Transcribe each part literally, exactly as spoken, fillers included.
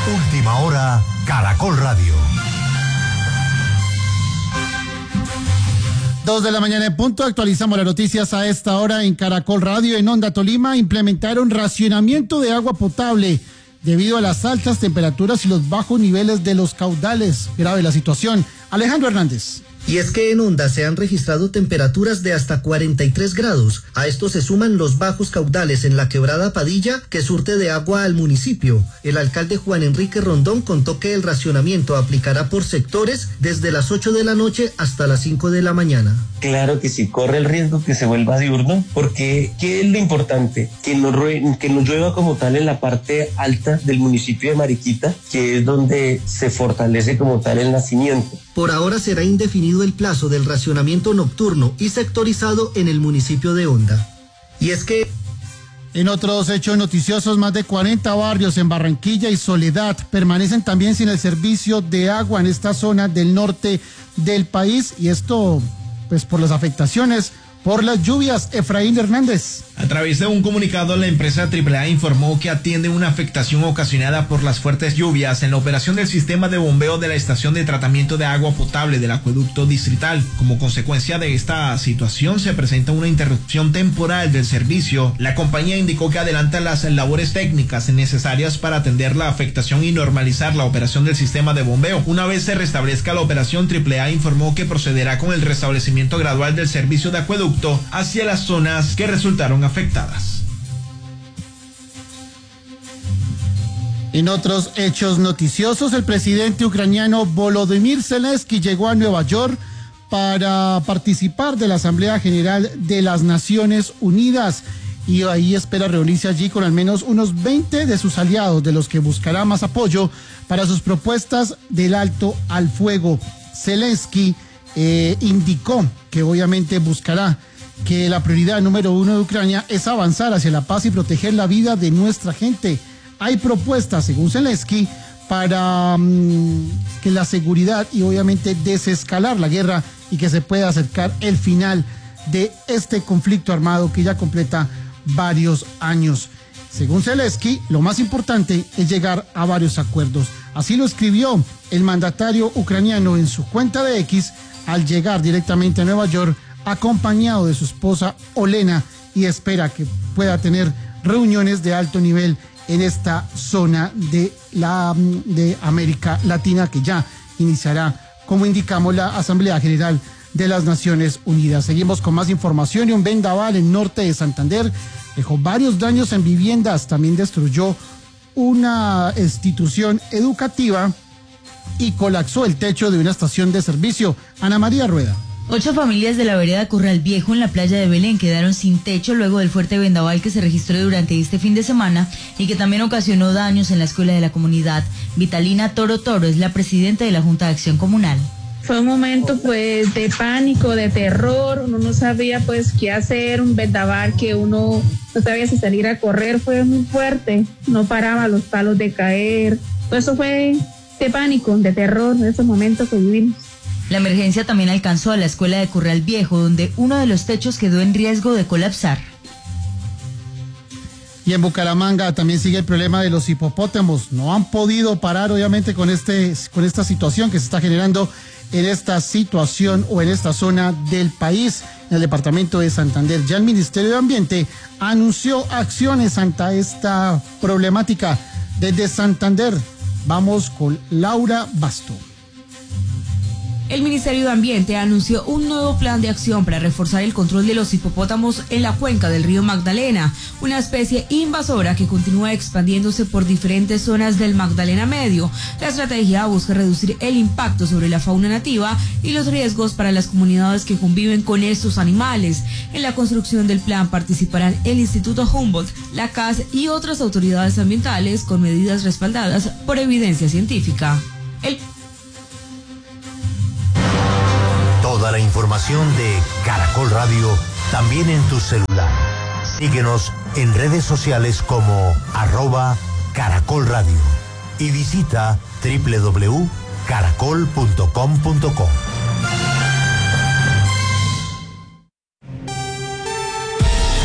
Última hora, Caracol Radio. Dos de la mañana en punto, actualizamos las noticias a esta hora en Caracol Radio. En Onda Tolima implementaron racionamiento de agua potable debido a las altas temperaturas y los bajos niveles de los caudales. Grave la situación. Alejandro Hernández. Y es que en Onda se han registrado temperaturas de hasta cuarenta y tres grados. A esto se suman los bajos caudales en la quebrada Padilla, que surte de agua al municipio. El alcalde Juan Enrique Rondón contó que el racionamiento aplicará por sectores desde las ocho de la noche hasta las cinco de la mañana. Claro que sí, corre el riesgo que se vuelva diurno, porque ¿qué es lo importante? Que no, que no llueva como tal en la parte alta del municipio de Mariquita, que es donde se fortalece como tal el nacimiento. Por ahora será indefinido el plazo del racionamiento nocturno y sectorizado en el municipio de Onda. Y es que... En otros hechos noticiosos, más de cuarenta barrios en Barranquilla y Soledad permanecen también sin el servicio de agua en esta zona del norte del país, y esto pues por las afectaciones por las lluvias. Efraín Hernández. A través de un comunicado, la empresa triple A informó que atiende una afectación ocasionada por las fuertes lluvias en la operación del sistema de bombeo de la estación de tratamiento de agua potable del acueducto distrital. Como consecuencia de esta situación, se presenta una interrupción temporal del servicio. La compañía indicó que adelanta las labores técnicas necesarias para atender la afectación y normalizar la operación del sistema de bombeo. Una vez se restablezca la operación, triple A informó que procederá con el restablecimiento gradual del servicio de acueducto hacia las zonas que resultaron afectadas. En otros hechos noticiosos, el presidente ucraniano Volodymyr Zelensky llegó a Nueva York para participar de la Asamblea General de las Naciones Unidas, y ahí espera reunirse allí con al menos unos veinte de sus aliados, de los que buscará más apoyo para sus propuestas del alto al fuego. Zelensky eh, indicó que obviamente buscará que la prioridad número uno de Ucrania es avanzar hacia la paz y proteger la vida de nuestra gente. Hay propuestas, según Zelensky, para um, que la seguridad y obviamente desescalar la guerra y que se pueda acercar el final de este conflicto armado que ya completa varios años. Según Zelensky, lo más importante es llegar a varios acuerdos. Así lo escribió el mandatario ucraniano en su cuenta de X al llegar directamente a Nueva York, acompañado de su esposa Olena, y espera que pueda tener reuniones de alto nivel en esta zona de la de América Latina, que ya iniciará, como indicamos, la Asamblea General de las Naciones Unidas. Seguimos con más información. Y un vendaval en norte de Santander dejó varios daños en viviendas, también destruyó una institución educativa y colapsó el techo de una estación de servicio. Ana María Rueda. Ocho familias de la vereda Corral Viejo en la playa de Belén quedaron sin techo luego del fuerte vendaval que se registró durante este fin de semana y que también ocasionó daños en la escuela de la comunidad. Vitalina Toro Toro es la presidenta de la Junta de Acción Comunal. Fue un momento pues de pánico, de terror, uno no sabía pues qué hacer, un vendaval que uno no sabía si salir a correr, fue muy fuerte, no paraba los palos de caer, todo eso fue de pánico, de terror, en esos momentos que vivimos. La emergencia también alcanzó a la escuela de Corral Viejo, donde uno de los techos quedó en riesgo de colapsar. Y en Bucaramanga también sigue el problema de los hipopótamos. No han podido parar, obviamente, con este, con esta situación que se está generando en esta situación o en esta zona del país, en el departamento de Santander. Ya el Ministerio de Ambiente anunció acciones ante esta problemática. Desde Santander, vamos con Laura Basto. El Ministerio de Ambiente anunció un nuevo plan de acción para reforzar el control de los hipopótamos en la cuenca del río Magdalena, una especie invasora que continúa expandiéndose por diferentes zonas del Magdalena Medio. La estrategia busca reducir el impacto sobre la fauna nativa y los riesgos para las comunidades que conviven con estos animales. En la construcción del plan participarán el Instituto Humboldt, la C A S y otras autoridades ambientales con medidas respaldadas por evidencia científica. El Toda la información de Caracol Radio también en tu celular. Síguenos en redes sociales como arroba Caracol Radio y visita doble u doble u doble u punto caracol punto com punto co.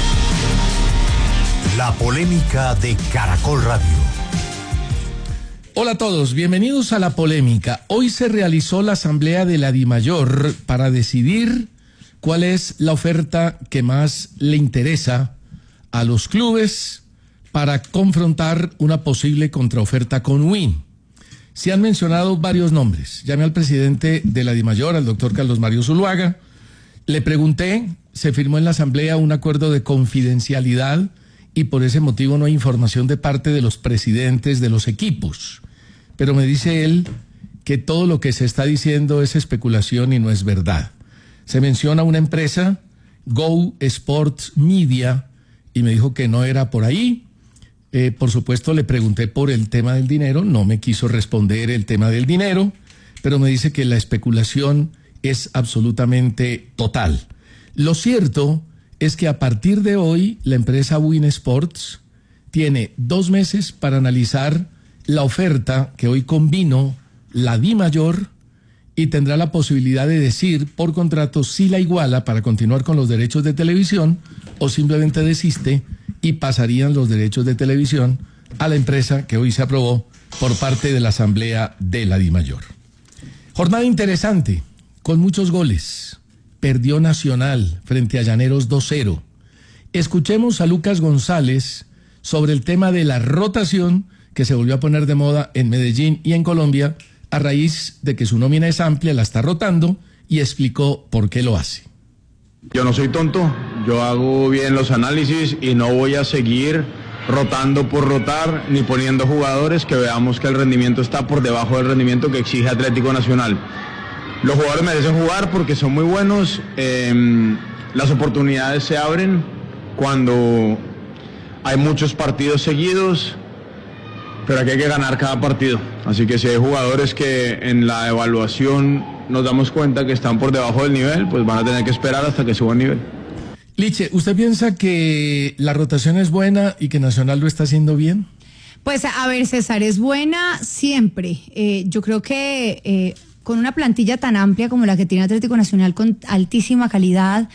La polémica de Caracol Radio. Hola a todos, bienvenidos a La Polémica. Hoy se realizó la asamblea de la DIMAYOR para decidir cuál es la oferta que más le interesa a los clubes para confrontar una posible contraoferta con Win. Se han mencionado varios nombres. Llamé al presidente de la DIMAYOR, al doctor Carlos Mario Zuluaga. Le pregunté, se firmó en la asamblea un acuerdo de confidencialidad y por ese motivo no hay información de parte de los presidentes de los equipos. Pero me dice él que todo lo que se está diciendo es especulación y no es verdad. Se menciona una empresa, Go Sports Media, y me dijo que no era por ahí. Eh, por supuesto le pregunté por el tema del dinero, no me quiso responder el tema del dinero, pero me dice que la especulación es absolutamente total. Lo cierto es que a partir de hoy la empresa Win Sports tiene dos meses para analizar la oferta que hoy convino la DIMAYOR y tendrá la posibilidad de decir por contrato si la iguala para continuar con los derechos de televisión o simplemente desiste y pasarían los derechos de televisión a la empresa que hoy se aprobó por parte de la asamblea de la DIMAYOR. Jornada interesante, con muchos goles. Perdió Nacional frente a Llaneros dos cero. Escuchemos a Lucas González sobre el tema de la rotación que se volvió a poner de moda en Medellín y en Colombia a raíz de que su nómina es amplia, la está rotando, y explicó por qué lo hace. Yo no soy tonto, yo hago bien los análisis y no voy a seguir rotando por rotar ni poniendo jugadores que veamos que el rendimiento está por debajo del rendimiento que exige Atlético Nacional. Los jugadores merecen jugar porque son muy buenos, eh, las oportunidades se abren cuando hay muchos partidos seguidos, pero aquí hay que ganar cada partido. Así que si hay jugadores que en la evaluación nos damos cuenta que están por debajo del nivel, pues van a tener que esperar hasta que suban nivel. Liche, ¿usted piensa que la rotación es buena y que Nacional lo está haciendo bien? Pues a ver, César, es buena siempre. Eh, yo creo que eh, con una plantilla tan amplia como la que tiene Atlético Nacional, con altísima calidad,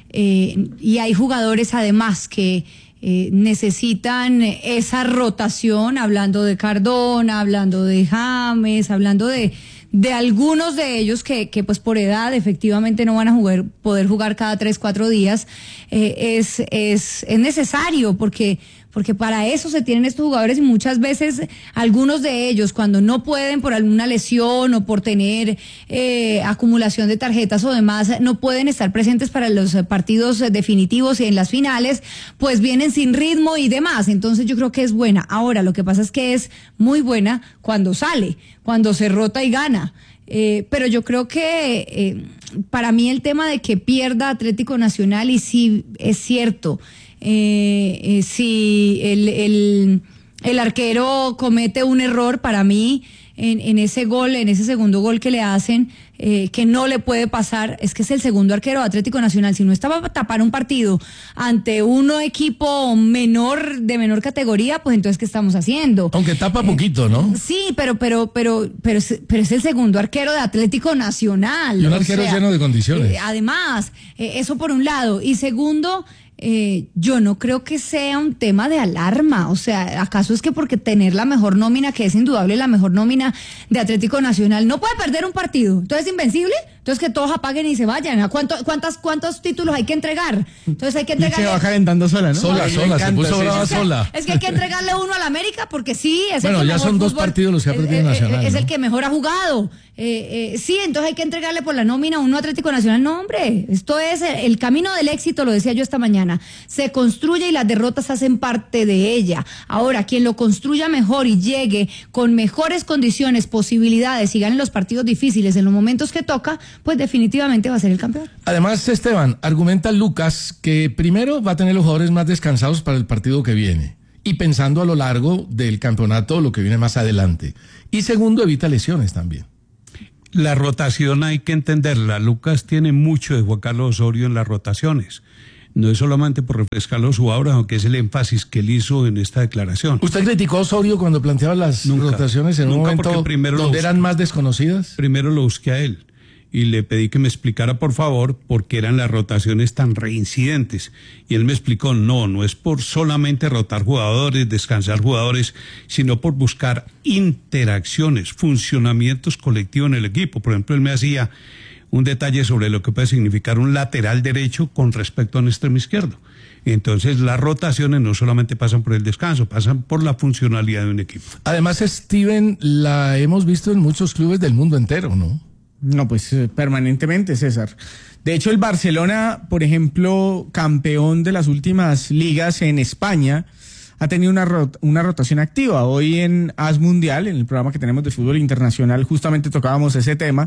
eh, y hay jugadores además que Eh, necesitan esa rotación, hablando de Cardona, hablando de James, hablando de, de algunos de ellos que, que pues por edad efectivamente no van a jugar, poder jugar cada tres, cuatro días, eh, es, es, es necesario porque porque para eso se tienen estos jugadores y muchas veces algunos de ellos cuando no pueden por alguna lesión o por tener eh, acumulación de tarjetas o demás, no pueden estar presentes para los partidos definitivos y en las finales, pues vienen sin ritmo y demás. Entonces yo creo que es buena. Ahora, lo que pasa es que es muy buena cuando sale, cuando se rota y gana. Eh, pero yo creo que eh, para mí el tema de que pierda Atlético Nacional, y sí es cierto, eh, eh, si el, el, el arquero comete un error, para mí en, en ese gol, en ese segundo gol que le hacen, eh, que no le puede pasar, es que es el segundo arquero de Atlético Nacional. Si no estaba para tapar un partido ante un equipo menor, de menor categoría, pues entonces ¿qué estamos haciendo? Aunque tapa eh, poquito, ¿no? Sí, pero pero pero pero es, pero es el segundo arquero de Atlético Nacional. Y un arquero sea, lleno de condiciones. Eh, además, eh, eso por un lado. Y segundo, Eh, yo no creo que sea un tema de alarma. O sea, ¿acaso es que porque tener la mejor nómina, que es indudable la mejor nómina de Atlético Nacional, no puede perder un partido? ¿Entonces es invencible? Entonces que todos apaguen y se vayan. ¿A cuánto, cuántas, cuántos títulos hay que entregar? Entonces hay que entregarle... Y se va calentando sola, ¿no? Sola, Ay, sola, se puso brava es que, sola. Es que hay que entregarle uno al América porque sí, es bueno, el que ya mejor son dos fútbol, partidos los que ha perdido es, Nacional. Es ¿no? el que mejor ha jugado. Eh, eh, sí, entonces hay que entregarle por la nómina uno a Atlético Nacional. No, hombre, esto es el, el camino del éxito, lo decía yo esta mañana. Se construye y las derrotas hacen parte de ella. Ahora, quien lo construya mejor y llegue con mejores condiciones, posibilidades y gane los partidos difíciles en los momentos que toca, pues definitivamente va a ser el campeón. Además, Esteban, argumenta Lucas que primero va a tener los jugadores más descansados para el partido que viene y pensando a lo largo del campeonato lo que viene más adelante. Y segundo, evita lesiones también. La rotación hay que entenderla. Lucas tiene mucho de Juan Carlos Osorio en las rotaciones. No es solamente por refrescarlo su obra, aunque es el énfasis que él hizo en esta declaración. ¿Usted criticó a Osorio cuando planteaba las nunca, rotaciones en un momento primero donde eran más desconocidas? Primero lo busqué a él. y le pedí que me explicara por favor por qué eran las rotaciones tan reincidentes. Y él me explicó, no, no es por solamente rotar jugadores, descansar jugadores, sino por buscar interacciones, funcionamientos colectivos en el equipo. Por ejemplo, él me hacía un detalle sobre lo que puede significar un lateral derecho con respecto a un extremo izquierdo. Entonces las rotaciones no solamente pasan por el descanso, pasan por la funcionalidad de un equipo. Además, Steven, la hemos visto en muchos clubes del mundo entero, ¿no? No, pues eh, permanentemente, César. De hecho, el Barcelona, por ejemplo, campeón de las últimas ligas en España, ha tenido una, rot una rotación activa. Hoy en As Mundial, en el programa que tenemos de fútbol internacional, justamente tocábamos ese tema.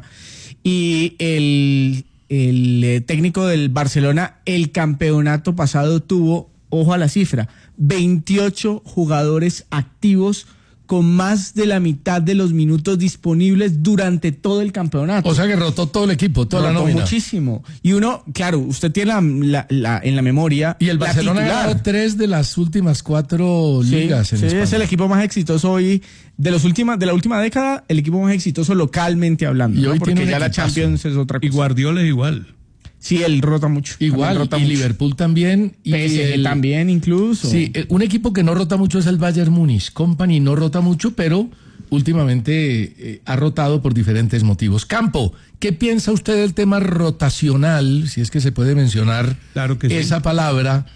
Y el, el eh, técnico del Barcelona, el campeonato pasado tuvo, ojo a la cifra, veintiocho jugadores activos con más de la mitad de los minutos disponibles durante todo el campeonato. O sea que rotó todo el equipo, toda rotó la nómina. Muchísimo. Y uno, claro, usted tiene la, la, la, en la memoria. Y el Barcelona ha ganado tres de las últimas cuatro ligas sí, en sí, España. Es el equipo más exitoso hoy, de los últimas, de la última década, el equipo más exitoso localmente hablando. Y hoy ¿no? Porque tiene ya la equipazo. Champions es otra cosa. Y Guardiola es igual. Sí, él rota mucho. Igual, rota y mucho. Liverpool también. Y P S G el, también incluso. Sí, eh, un equipo que no rota mucho es el Bayern Múnich. Company no rota mucho, pero últimamente eh, ha rotado por diferentes motivos. Campo, ¿qué piensa usted del tema rotacional, si es que se puede mencionar claro que esa sí. palabra?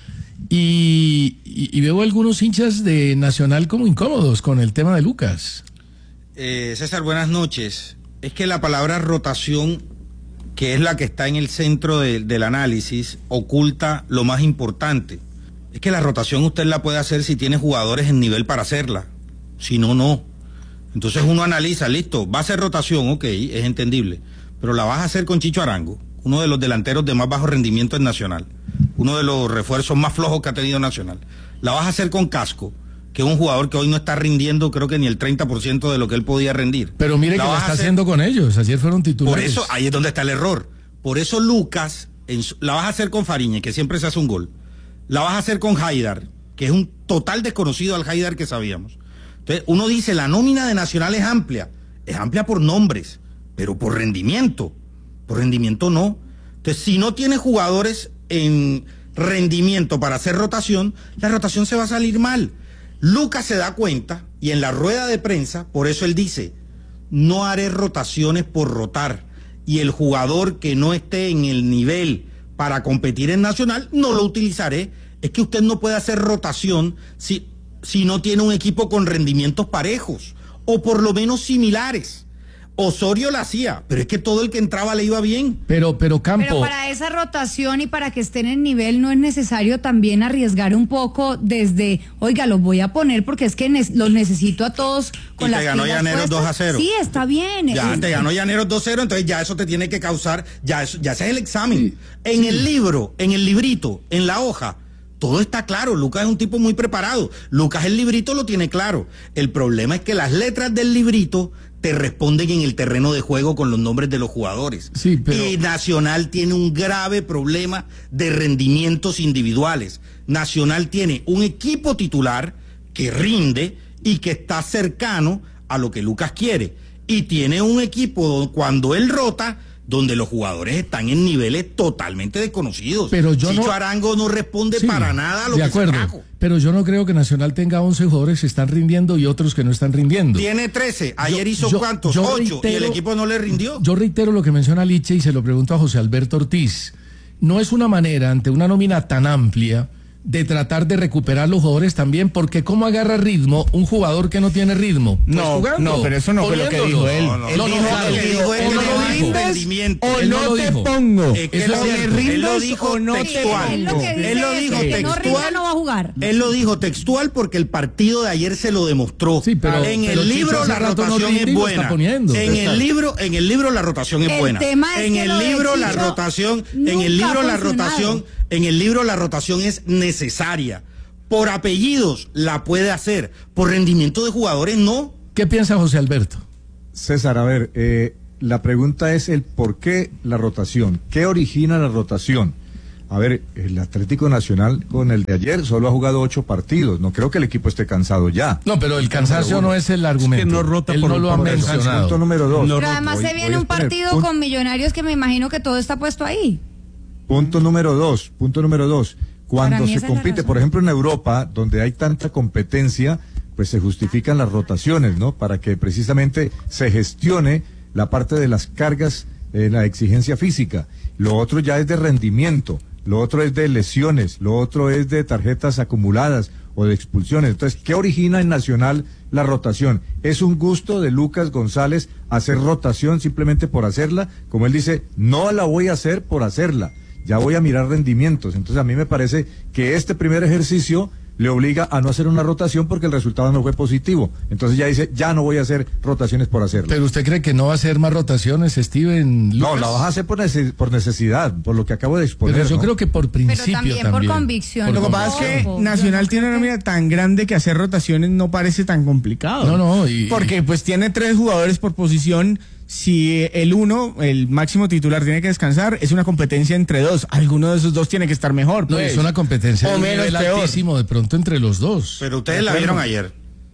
Y, y, y veo algunos hinchas de Nacional como incómodos con el tema de Lucas. Eh, César, buenas noches. Es que la palabra rotación, que es la que está en el centro de, del análisis, oculta lo más importante. Es que la rotación usted la puede hacer si tiene jugadores en nivel para hacerla. Si no, no. Entonces uno analiza, listo, va a ser rotación, ok, es entendible. Pero la vas a hacer con Chicho Arango, uno de los delanteros de más bajo rendimiento en Nacional. Uno de los refuerzos más flojos que ha tenido Nacional. La vas a hacer con Casco, que es un jugador que hoy no está rindiendo, creo que ni el treinta por ciento de lo que él podía rendir. Pero mire la que lo vas está a hacer... haciendo con ellos, ayer fueron titulares. Por eso, ahí es donde está el error. Por eso Lucas, en su... la vas a hacer con Fariñez, que siempre se hace un gol. La vas a hacer con Haidar, que es un total desconocido al Haidar que sabíamos. Entonces, uno dice, la nómina de Nacional es amplia. Es amplia por nombres, pero por rendimiento. Por rendimiento no. Entonces, si no tiene jugadores en rendimiento para hacer rotación, la rotación se va a salir mal. Lucas se da cuenta, y en la rueda de prensa, por eso él dice, no haré rotaciones por rotar. Y el jugador que no esté en el nivel para competir en Nacional, no lo utilizaré. Es que usted no puede hacer rotación si... si no tiene un equipo con rendimientos parejos, o por lo menos similares. Osorio la hacía, pero es que todo el que entraba le iba bien. Pero, pero Campo... Pero para esa rotación y para que estén en nivel no es necesario también arriesgar un poco desde, oiga, los voy a poner porque es que ne los necesito a todos con y las te ganó pilas Llaneros puestas. dos a cero. Sí, está bien. Ya, es, te ganó Llaneros dos a cero, entonces ya eso te tiene que causar, ya, eso, ya ese es el examen. Sí, en sí. el libro, en el librito, en la hoja, todo está claro. Lucas es un tipo muy preparado. Lucas el librito lo tiene claro. El problema es que las letras del librito te responden en el terreno de juego con los nombres de los jugadores. Sí, pero... Y Nacional tiene un grave problema de rendimientos individuales. Nacional tiene un equipo titular que rinde y que está cercano a lo que Lucas quiere. Y tiene un equipo cuando él rota, donde los jugadores están en niveles totalmente desconocidos. Pero yo Chicho no... Arango no responde sí, para nada a lo de que acuerdo, se trajo. Pero yo no creo que Nacional tenga once jugadores que están rindiendo y otros que no están rindiendo. Tiene trece. Ayer yo, hizo yo, cuántos, yo ocho, reitero, y el equipo no le rindió. Yo reitero lo que menciona Liche y se lo pregunto a José Alberto Ortiz. No es una manera, ante una nómina tan amplia, de tratar de recuperar los jugadores también, porque ¿cómo agarra ritmo un jugador que no tiene ritmo? Pues no, jugando, no, pero eso no fue lo que dijo él. No, no, él no, dijo, no, claro, él él dijo, dijo, o él no dijo, rindes rendimiento. o Él no, no te dijo. pongo. Es que Eso lo le dijo, rindes él lo dijo o no te textual. Él lo que dice Él lo es dijo que el que no rinda textual. no va a jugar. Él lo dijo textual porque el partido de ayer se lo demostró. Sí, pero, en pero el libro Chicho la hace rato no rotación rinde es y lo buena. está poniendo. En el libro, en el libro la rotación es El buena. tema es en que el lo de libro la Chicho rotación, en nunca el libro ha la funcionado. rotación, en el libro la rotación es necesaria. Por apellidos la puede hacer, por rendimiento de jugadores no. ¿Qué piensa José Alberto? César, a ver, eh, la pregunta es el por qué la rotación, qué origina la rotación. A ver, el Atlético Nacional con el de ayer solo ha jugado ocho partidos. No creo que el equipo esté cansado ya. No, pero el cansancio no es el argumento. Es que no rota Él por no lo ha mencionado. Punto número dos. Pero además voy, se viene un partido punto, con Millonarios que me imagino que todo está puesto ahí. Punto número dos. Punto número dos. Cuando se compite, por ejemplo, en Europa, donde hay tanta competencia, pues se justifican las rotaciones, ¿no? Para que precisamente se gestione la parte de las cargas, eh, la exigencia física. Lo otro ya es de rendimiento. Lo otro es de lesiones, lo otro es de tarjetas acumuladas o de expulsiones. Entonces, ¿qué origina en Nacional la rotación? ¿Es un gusto de Lucas González hacer rotación simplemente por hacerla? Como él dice, no la voy a hacer por hacerla, ya voy a mirar rendimientos. Entonces, a mí me parece que este primer ejercicio le obliga a no hacer una rotación porque el resultado no fue positivo. Entonces ya dice, ya no voy a hacer rotaciones por hacerlo. ¿Pero usted cree que no va a hacer más rotaciones, Steven Lucas? No, la vas a hacer por, neces por necesidad, por lo que acabo de exponer. Pero yo ¿no? creo que por principio Pero también, también. por convicción. Por lo que pasa es que Nacional tiene una nómina tan grande que hacer rotaciones no parece tan complicado. No, no. Y, porque pues tiene tres jugadores por posición. Si el uno, el máximo titular, tiene que descansar, es una competencia entre dos. Alguno de esos dos tiene que estar mejor. No, pues. es una competencia o de menos nivel peor. altísimo de pronto entre los dos. Pero ustedes la vieron ayer.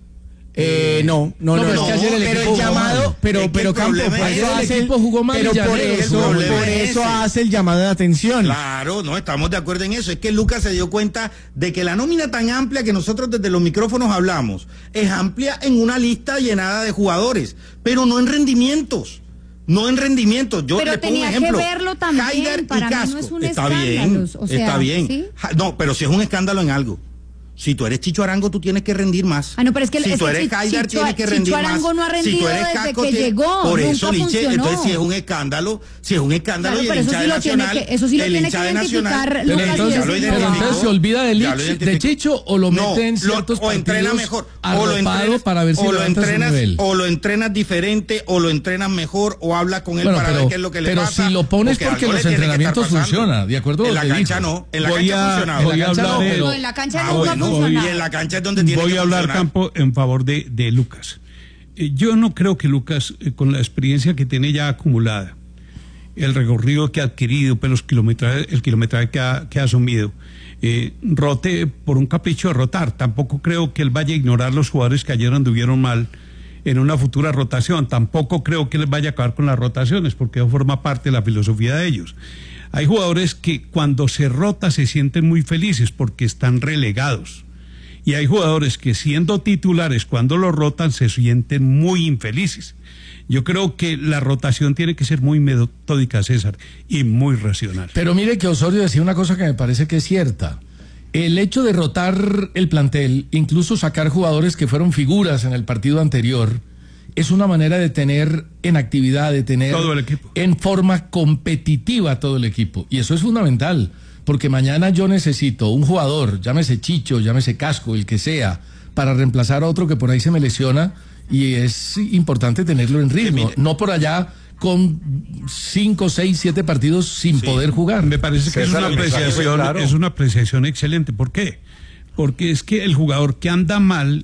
Eh, no, no, no, no, pero, no, es que ayer el pero equipo el llamado, jugó mal. pero, Es que pero el Campo, problema por es eso el hace, equipo jugó mal pero y por Llanero, eso, el por problema es eso ese. hace el llamado de atención. Claro, no, estamos de acuerdo en eso. Es que Lucas se dio cuenta de que la nómina tan amplia que nosotros desde los micrófonos hablamos es amplia en una lista llenada de jugadores, pero no en rendimientos. No en rendimientos. Yo pero le pongo un tenía ejemplo. que verlo también. Haider y Para Casco. mí no es un está escándalo. bien, O sea, está bien. ¿sí? Ja, no, pero si es un escándalo en algo. Si tú eres Chicho Arango, tú tienes que rendir más. Ah, no, pero es que si es tú que eres Chicho- Haider, tienes que Chicho rendir Arango más. no ha rendido si tú eres desde Casco, que tienes- llegó, Por nunca eso, Liche, funcionó. entonces si es un escándalo, si es un escándalo Claro, y el pero eso hincha sí de lo tiene Nacional, que- eso sí lo el tiene hincha que de Nacional, identificar Pero Lucas entonces, ya lo pero identificó. entonces se olvida de, Ya Lich- lo de identificó. Chicho o lo No, mete en lo- ciertos o entrena partidos mejor, o lo arropado entrenas, para ver si o lo levanta su entrenas, nivel. o lo entrenas diferente, o lo entrenas mejor, o habla con él Bueno, para pero, ver qué es lo que le pero pasa. si lo pones porque algo los le tiene que entrenamientos estar pasando. funciona, de acuerdo a En lo la que cancha dijo. no, en la Voy cancha a- funcionaba. voy En la a cancha hablar no, de- pero- No, en la cancha Ah, nunca bueno, ha funcionado. y en la cancha es donde tiene Voy que a hablar, funcionar. Campo, en favor de, de Lucas. Eh, yo no creo que Lucas, eh, con la experiencia que tiene ya acumulada, el recorrido que ha adquirido, pues los kilometrajes, el kilometraje que ha, que ha asumido, eh, rote por un capricho de rotar. Tampoco creo que él vaya a ignorar los jugadores que ayer anduvieron mal en una futura rotación. Tampoco creo que él vaya a acabar con las rotaciones, porque eso forma parte de la filosofía de ellos. Hay jugadores que cuando se rota se sienten muy felices porque están relegados. Y hay jugadores que siendo titulares cuando los rotan se sienten muy infelices. Yo creo que la rotación tiene que ser muy metódica, César, y muy racional. Pero mire que Osorio decía una cosa que me parece que es cierta. El hecho de rotar el plantel, incluso sacar jugadores que fueron figuras en el partido anterior, es una manera de tener en actividad, de tener todo el equipo en forma competitiva todo el equipo. Y eso es fundamental, porque mañana yo necesito un jugador, llámese Chicho, llámese Casco, el que sea, para reemplazar a otro que por ahí se me lesiona, y es importante tenerlo en ritmo, no por allá con cinco, seis, siete partidos sin Sí, poder jugar. Me parece que es una apreciación, claro. es una apreciación excelente. ¿Por qué? Porque es que el jugador que anda mal,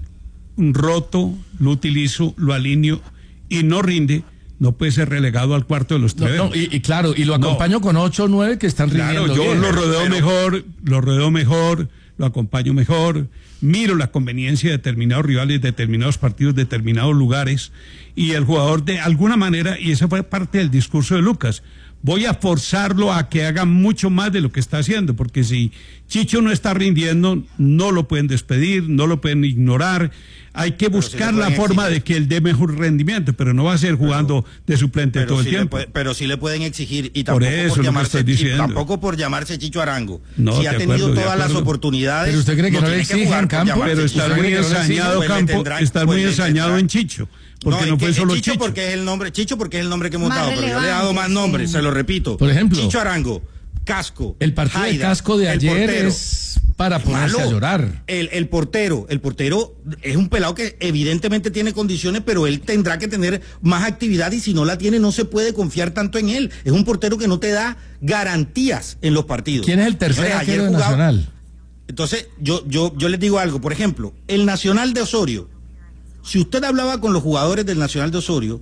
roto, lo utilizo, lo alineo y no rinde, no puede ser relegado al cuarto de los No, tres. no, y, y claro, y lo acompaño no. con ocho o nueve que están rindiendo Claro, yo bien. lo rodeo pero, mejor, lo rodeo mejor, lo acompaño mejor, miro la conveniencia de determinados rivales, determinados partidos, determinados lugares, y el jugador de alguna manera, y esa fue parte del discurso de Lucas, voy a forzarlo a que haga mucho más de lo que está haciendo, porque si Chicho no está rindiendo, no lo pueden despedir, no lo pueden ignorar, hay que buscar sí la forma exigir. de que él dé mejor rendimiento, pero no va a ser jugando pero, de suplente pero todo el sí tiempo. Puede, pero sí le pueden exigir, y por tampoco eso por, lo llamarse, estoy y diciendo. tampoco por llamarse Chicho Arango. No, si ha tenido acuerdo, todas las oportunidades. Pero usted cree que no, no le exigen Campo, pero está muy ensañado, Campo, está muy ensañado en Chicho. Porque no, no fue que, solo Chicho, Chicho. Porque es el nombre, Chicho porque es el nombre que hemos más dado, pero yo le he dado más nombres, sí. Se lo repito. Por ejemplo, Chicho Arango, Casco, el partido Haider, de Casco de ayer portero, es para ponerse malo, a llorar. El, el portero, el portero es un pelado que evidentemente tiene condiciones, pero él tendrá que tener más actividad y si no la tiene no se puede confiar tanto en él. Es un portero que no te da garantías en los partidos. ¿Quién es el tercer arquero de Nacional? Entonces, yo, yo, yo les digo algo, por ejemplo, el Nacional de Osorio. Si usted hablaba con los jugadores del Nacional de Osorio,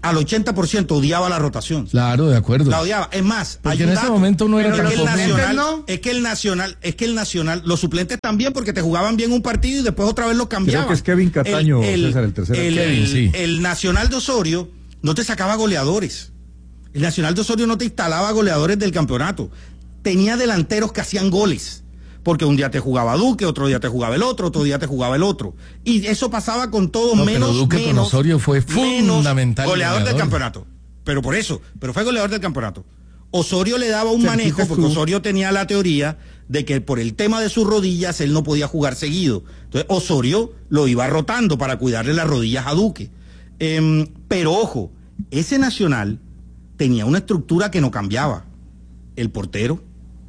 al ochenta por ciento odiaba la rotación. Claro, de acuerdo. La odiaba. Es más, porque en ese momento no era tan común. Nacional, ¿no? Es que el Nacional, es que el Nacional, los suplentes también, porque te jugaban bien un partido y después otra vez lo cambiaban. Creo que es Kevin Cataño, el, el, César, el tercero. El, Kevin, el, sí. el Nacional de Osorio no te sacaba goleadores. El Nacional de Osorio no te instalaba goleadores del campeonato. Tenía delanteros que hacían goles. Porque un día te jugaba Duque, otro día te jugaba el otro, otro día te jugaba el otro. Y eso pasaba con todos, no, menos, pero Duque menos, con Osorio fue fundamental. Goleador, goleador del campeonato. Pero por eso, pero fue goleador del campeonato. Osorio le daba un manejo, porque Osorio tenía la teoría de que por el tema de sus rodillas él no podía jugar seguido. Entonces Osorio lo iba rotando para cuidarle las rodillas a Duque. Eh, pero ojo, ese Nacional tenía una estructura que no cambiaba. El portero,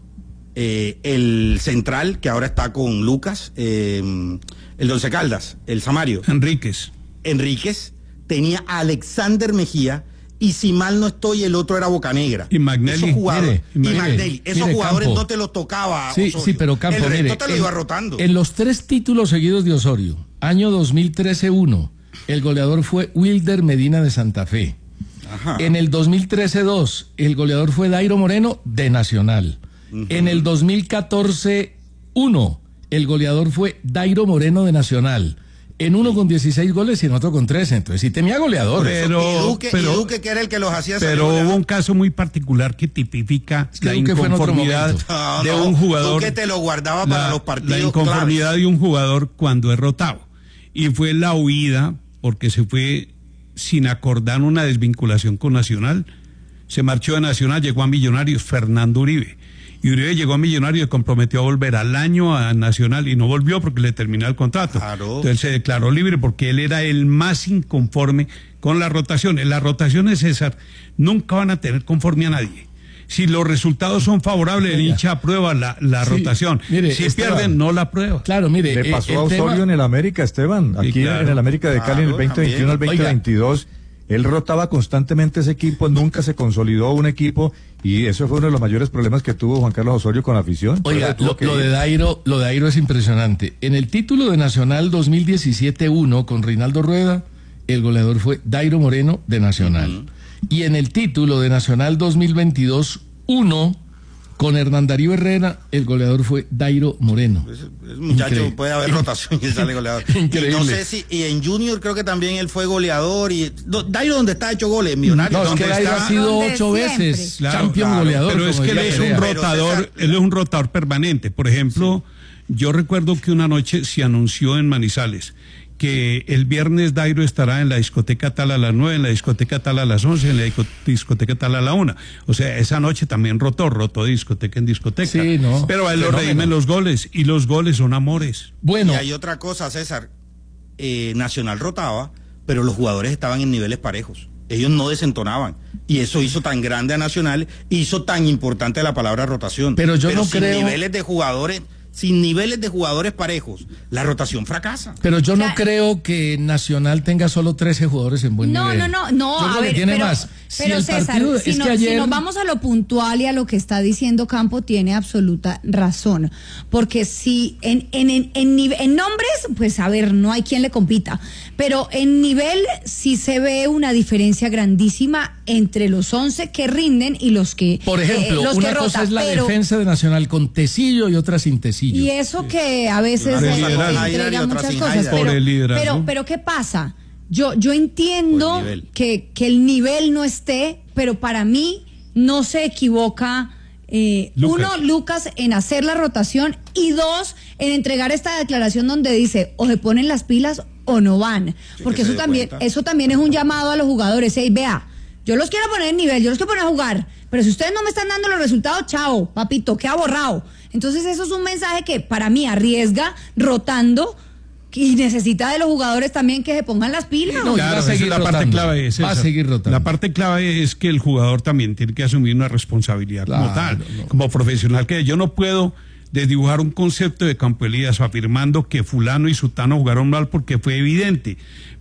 eh, el central, que ahora está con Lucas, eh, el de Once Caldas, el Samario. Enríquez. Enríquez, tenía a Alexander Mejía, y si mal no estoy, el otro era Bocanegra. Y Magnelli. Esos jugadores, Mire, y mire, Magnelli, esos mire, jugadores Campo. no te los tocaba. Sí, Osorio. sí, pero Campo, el resto mire, te lo en, iba rotando. En los tres títulos seguidos de Osorio, año dos mil trece uno, el goleador fue Wilder Medina de Santa Fe. Ajá. En el dos mil trece dos, el goleador fue Dairo Moreno de Nacional. Uh-huh. En el dos mil catorce uno, el goleador fue Dairo Moreno de Nacional. En uno con dieciséis goles y en otro con trece. Entonces sí tenía goleadores. Pero, y, Duque, pero, y Duque, que era el que los hacía. Pero hubo un caso muy particular que tipifica es que la Duque inconformidad no, de no, un jugador. Duque te lo guardaba para la, los partidos. La inconformidad claves. de un jugador cuando es rotado. Y fue la huida, porque se fue sin acordar una desvinculación con Nacional. Se marchó de Nacional, llegó a Millonarios, Fernando Uribe. Y Uribe llegó a Millonarios y comprometió a volver al año a Nacional y no volvió porque le terminó el contrato. Claro. Entonces se declaró libre porque él era el más inconforme con las rotaciones. Las rotaciones, César, nunca van a tener conforme a nadie. Si los resultados son favorables, el hincha aprueba la, la sí, rotación. Mire, si Esteban, pierden, no la aprueba. Claro, mire. Le pasó eh, a Osorio tema... en el América, Esteban. Aquí sí, claro. en el América de Cali, claro, en el veinte veintiuno al veinte veintidós. Él rotaba constantemente ese equipo, nunca se consolidó un equipo y eso fue uno de los mayores problemas que tuvo Juan Carlos Osorio con la afición. Oiga, lo, lo de Dairo, lo de Dairo es impresionante. En el título de Nacional dos mil diecisiete uno con Reinaldo Rueda, el goleador fue Dairo Moreno de Nacional. Uh-huh. Y en el título de Nacional dos mil veintidós uno con Hernán Darío Herrera, el goleador fue Dairo Moreno. Ese, ese muchacho Increíble. Puede haber rotación y sale goleador. Increíble. Y no sé si, y en Junior creo que también él fue goleador. Y no, Dairo donde está hecho goles, Millonario. No, es que Dairo ha sido ocho veces claro, champion claro, goleador. Pero es que él es un rotador, César, él es un rotador permanente. Por ejemplo, sí. yo recuerdo que una noche se anunció en Manizales que el viernes Dairo estará en la discoteca tal a las nueve, en la discoteca tal a las once, en la discoteca tal a la una. O sea, esa noche también rotó, rotó de discoteca en discoteca. Sí, no. Pero a él lo redimen los goles, y los goles son amores. Bueno. Y hay otra cosa, César. Eh, Nacional rotaba, pero los jugadores estaban en niveles parejos. Ellos no desentonaban. Y eso hizo tan grande a Nacional, hizo tan importante la palabra rotación. Pero yo pero no sin creo... niveles de jugadores... Sin niveles de jugadores parejos, la rotación fracasa. Pero yo no creo que Nacional tenga solo trece jugadores en buen no, nivel. No, no, no, yo a creo ver, que tiene pero, más. Si pero el César, partido, si, es no, que ayer... si nos vamos a lo puntual y a lo que está diciendo Campo, tiene absoluta razón. Porque si en, en, en, en, en nombres, pues a ver, no hay quien le compita. Pero en nivel sí se ve una diferencia grandísima entre los once que rinden y los que Por ejemplo, eh, los una que cosa rota, es la pero, defensa de Nacional con Tecillo y otra sin Tecillo. Y eso que a veces eh, entrega muchas cosas. Pero, pero, pero ¿qué pasa? Yo, yo entiendo que, que el nivel no esté, pero para mí no se equivoca eh, Lucas. uno, Lucas, en hacer la rotación y dos, en entregar esta declaración donde dice o se ponen las pilas o no van. Sí, porque eso también, eso también es un llamado a los jugadores. Hey, vea, yo los quiero poner en nivel, yo los quiero poner a jugar, pero si ustedes no me están dando los resultados, chao, papito, queda borrado. Entonces eso es un mensaje que para mí arriesga rotando y necesita de los jugadores también que se pongan las pilas. No, claro, esa es la rotando. parte clave. Es va a seguir rotando. La parte clave es que el jugador también tiene que asumir una responsabilidad claro, como tal, no. como profesional, que yo no puedo desdibujar un concepto de Campo Elías afirmando que fulano y sutano jugaron mal porque fue evidente.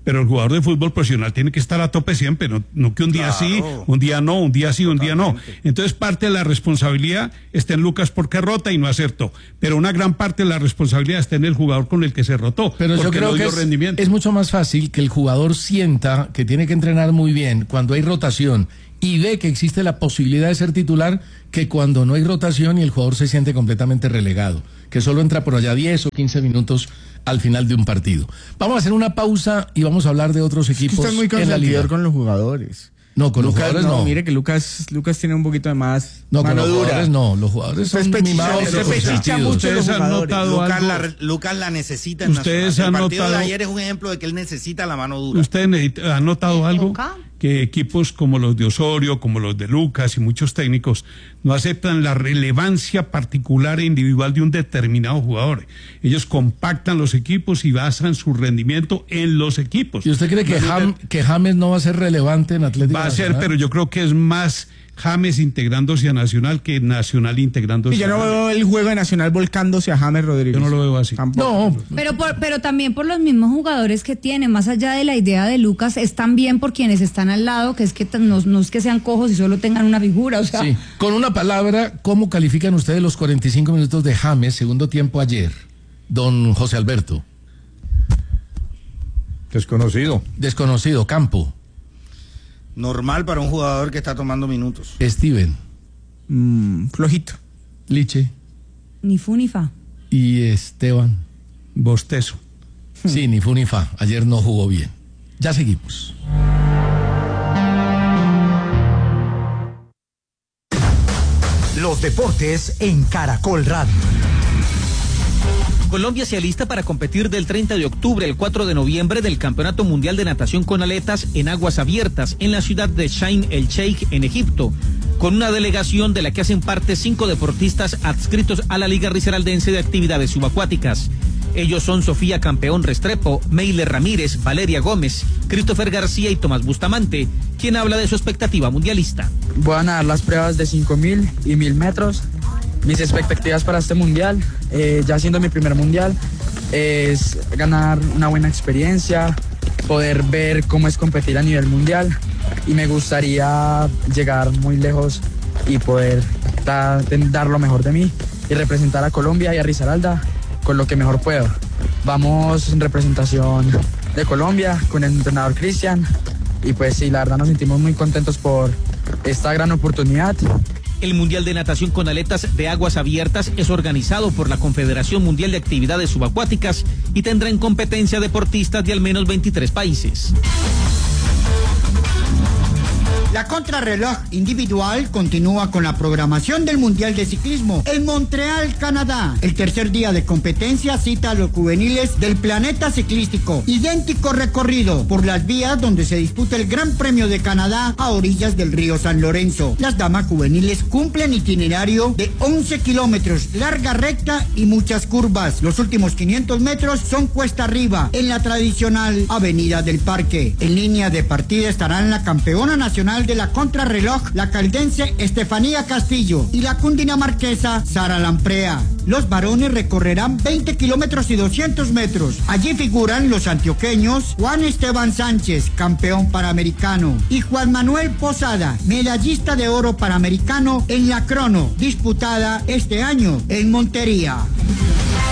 pero el jugador de fútbol profesional tiene que estar a tope siempre, no, no que un día Claro. sí, un día no, un día sí, un día no. Entonces parte de la responsabilidad está en Lucas porque rota y no acertó, pero una gran parte de la responsabilidad está en el jugador con el que se rotó, Pero yo porque creo no que dio es, rendimiento. es mucho más fácil que el jugador sienta que tiene que entrenar muy bien cuando hay rotación y ve que existe la posibilidad de ser titular que cuando no hay rotación y el jugador se siente completamente relegado, que solo entra por allá diez o quince minutos al final de un partido. Vamos a hacer una pausa y vamos a hablar de otros equipos Usted es muy en la liga. consentidor con los jugadores. No, con Lucas, los jugadores no. Mire que Lucas, Lucas tiene un poquito de más No, con mano los dura. jugadores no, los jugadores son Usted pechicha- mimados y usted pechicha consentidos. mucho los Ustedes han jugadores. notado Lucas algo. la, Lucas la necesita en Ustedes Nacional. han El partido notado- de ayer es un ejemplo de que él necesita la mano dura. ¿Ustedes necesita- han notado algo? Que equipos como los de Osorio, como los de Lucas y muchos técnicos no aceptan la relevancia particular e individual de un determinado jugador. Ellos compactan los equipos y basan su rendimiento en los equipos. ¿Y usted cree que, No, Jam- que James no va a ser relevante en Atlético Va a ser, Nacional? pero yo creo que es más James integrándose a Nacional que Nacional integrándose Y yo a no James. veo el juego de Nacional volcándose a James Rodríguez. Yo no lo veo así. Tampoco. Pero, por, pero también por los mismos jugadores que tiene, más allá de la idea de Lucas, es también por quienes están al lado, que es que no, no es que sean cojos y solo tengan una figura, o sea. Sí. Con una palabra, ¿cómo califican ustedes los cuarenta y cinco minutos de James, segundo tiempo ayer, don José Alberto? Desconocido. Desconocido, Campo. Normal para un jugador que está tomando minutos. Steven. Mm, flojito. Liche. Ni fu ni fa. Y Esteban. Bostezo. Sí, ni fu ni fa. Ayer no jugó bien. Ya seguimos. Los deportes en Caracol Radio. Colombia se alista para competir del treinta de octubre al cuatro de noviembre del Campeonato Mundial de Natación con Aletas en aguas abiertas en la ciudad de Sharm el Sheikh en Egipto, con una delegación de la que hacen parte cinco deportistas adscritos a la Liga Risaraldense de Actividades Subacuáticas. Ellos son Sofía Campeón Restrepo, Meile Ramírez, Valeria Gómez, Christopher García y Tomás Bustamante, quien habla de su expectativa mundialista. Voy a nadar las pruebas de cinco mil y mil metros. Mis expectativas para este mundial, eh, ya siendo mi primer mundial, es ganar una buena experiencia, poder ver cómo es competir a nivel mundial y me gustaría llegar muy lejos y poder da, dar lo mejor de mí y representar a Colombia y a Risaralda con lo que mejor puedo. Vamos en representación de Colombia con el entrenador Cristian y pues sí, la verdad nos sentimos muy contentos por esta gran oportunidad. El Mundial de Natación con Aletas de Aguas Abiertas es organizado por la Confederación Mundial de Actividades Subacuáticas y tendrá en competencia deportistas de al menos veintitrés países. La contrarreloj individual continúa con la programación del Mundial de Ciclismo en Montreal, Canadá. El tercer día de competencia cita a los juveniles del planeta ciclístico. Idéntico recorrido por las vías donde se disputa el Gran Premio de Canadá a orillas del río San Lorenzo. Las damas juveniles cumplen itinerario de once kilómetros, larga recta y muchas curvas. Los últimos quinientos metros son cuesta arriba en la tradicional Avenida del Parque. En línea de partida estarán la campeona nacional de la contrarreloj, la caldense Estefanía Castillo, y la cundinamarquesa Sara Lamprea. Los varones recorrerán veinte kilómetros y doscientos metros. Allí figuran los antioqueños Juan Esteban Sánchez, campeón panamericano, y Juan Manuel Posada, medallista de oro panamericano en la crono, disputada este año en Montería.